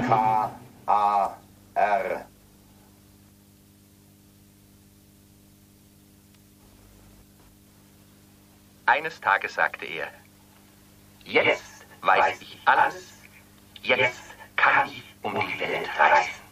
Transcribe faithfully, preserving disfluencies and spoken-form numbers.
K A R. Eines Tages sagte er, jetzt weiß ich alles, jetzt kann ich um die Welt reisen.